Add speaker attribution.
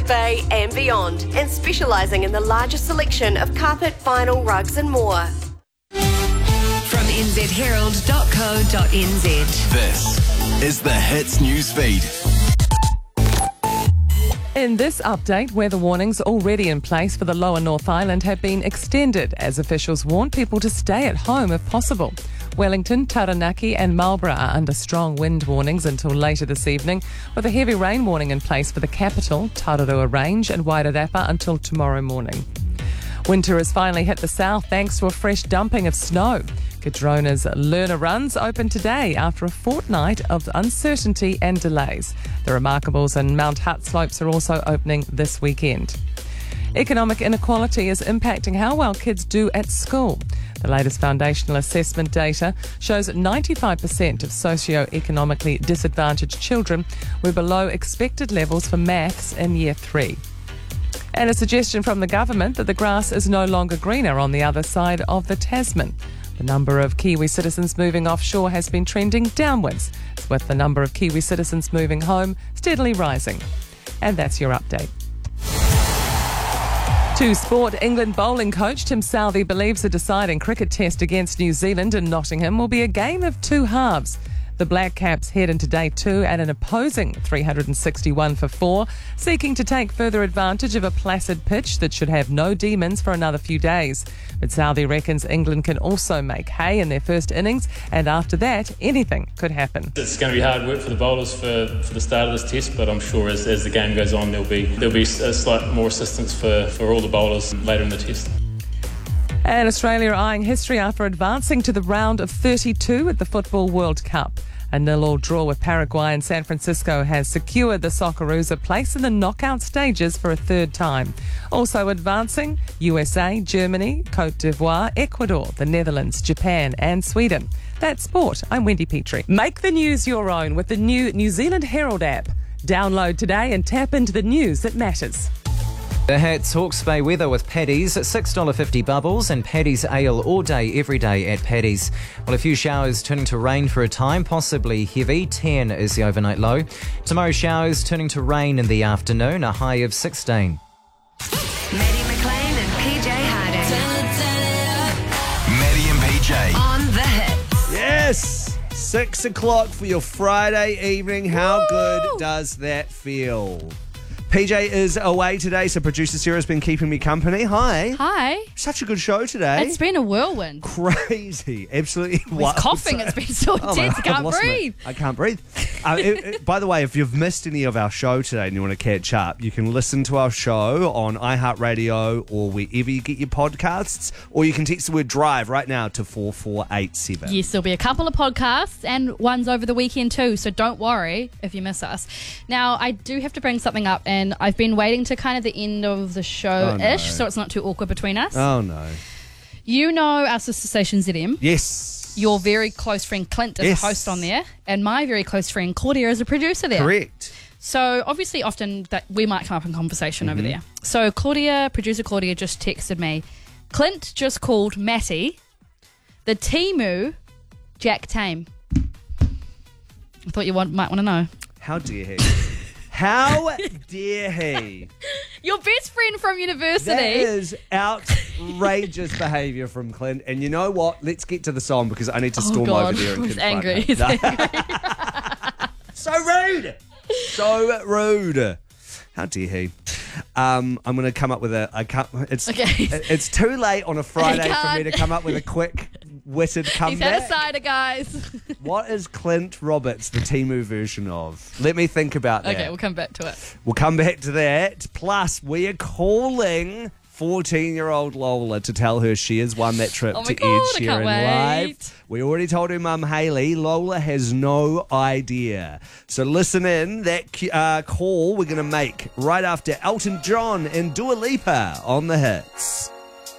Speaker 1: Bay and beyond, and specialising in the largest selection of carpet, vinyl, rugs and more.
Speaker 2: From nzherald.co.nz.
Speaker 3: This is the Hits News Feed.
Speaker 4: In this update, weather warnings already in place for the lower North Island have been extended as officials warn people to stay at home if possible. Wellington, Taranaki and Marlborough are under strong wind warnings until later this evening, with a heavy rain warning in place for the capital, Tararua Range and Wairarapa until tomorrow morning. Winter has finally hit the south thanks to a fresh dumping of snow. Cadrona's Learner Runs open today after a fortnight of uncertainty and delays. The Remarkables and Mount Hutt slopes are also opening this weekend. Economic inequality is impacting how well kids do at school. The latest foundational assessment data shows that 95% of socio-economically disadvantaged children were below expected levels for maths in Year 3. And a suggestion from the government that the grass is no longer greener on the other side of the Tasman. The number of Kiwi citizens moving offshore has been trending downwards, with the number of Kiwi citizens moving home steadily rising. And that's your update. To sport, England bowling coach Tim Southee believes the deciding cricket test against New Zealand in Nottingham will be a game of two halves. The Black Caps head into day 2 at an opposing 361 for 4, seeking to take further advantage of a placid pitch that should have no demons for another few days. But Southee reckons England can also make hay in their first innings, and after that, anything could happen.
Speaker 5: It's going to be hard work for the bowlers for the start of this test, but I'm sure as the game goes on, there'll be a slight more assistance for all the bowlers later in the test.
Speaker 4: And Australia are eyeing history after advancing to the round of 32 at the Football World Cup. A 0-0 draw with Paraguay and San Francisco has secured the Socceroos a place in the knockout stages for a third time. Also advancing, USA, Germany, Cote d'Ivoire, Ecuador, the Netherlands, Japan and Sweden. That's sport. I'm Wendy Petrie. Make the news your own with the new New Zealand Herald app. Download today and tap into the news that matters.
Speaker 6: The Hits Hawke's Bay weather with Paddy's, $6.50 bubbles and Paddy's ale all day, every day at Paddy's. Well, a few showers turning to rain for a time, possibly heavy. 10 is the overnight low. Tomorrow showers turning to rain in the afternoon, a high of 16.
Speaker 2: Maddie McLean and PJ Harding.
Speaker 3: Maddie and PJ.
Speaker 2: On the Hits.
Speaker 7: Yes! 6 o'clock for your Friday evening. How good does that feel? PJ is away today, so producer Sarah's been keeping me company. Hi.
Speaker 8: Hi.
Speaker 7: Such a good show today.
Speaker 8: It's been a whirlwind.
Speaker 7: Crazy. Absolutely wild.
Speaker 8: He's coughing. It's been so intense. I can't breathe.
Speaker 7: I can't breathe. By the way, if you've missed any of our show today and you want to catch up, you can listen to our show on iHeartRadio or wherever you get your podcasts, or you can text the word DRIVE right now to 4487.
Speaker 8: Yes, there'll be a couple of podcasts and ones over the weekend too, so don't worry if you miss us. Now, I do have to bring something up, and I've been waiting to kind of the end of the show-ish, so it's not too awkward between us.
Speaker 7: Oh, no.
Speaker 8: You know our sister station ZM.
Speaker 7: Yes.
Speaker 8: Your very close friend Clint is a host on there, and my very close friend Claudia is a producer there.
Speaker 7: Correct.
Speaker 8: So obviously often that we might come up in conversation over there. So producer Claudia just texted me, Clint just called Matty the Temu Jack Tame. I thought you might want to know.
Speaker 7: How dare he? How dare he?
Speaker 8: Your best friend from university.
Speaker 7: That is outrageous behaviour from Clint. And you know what? Let's get to the song because I need to storm over there and
Speaker 8: He's
Speaker 7: confront
Speaker 8: angry.
Speaker 7: him.
Speaker 8: He's angry.
Speaker 7: So rude. So rude. How dare he? I'm going to come up with it's too late on a Friday for me to come up with a quick-witted comeback.
Speaker 8: He's had a cider, guys.
Speaker 7: What is Clint Roberts the Temu version of? Let me think about that.
Speaker 8: Okay, we'll come back to it.
Speaker 7: We'll come back to that. Plus, we are calling 14-year-old Lola to tell her she has won that trip to Ed Sheeran Live. We already told her mum Hayley. Lola has no idea. So listen in. That call we're going to make right after Elton John and Dua Lipa on the Hits.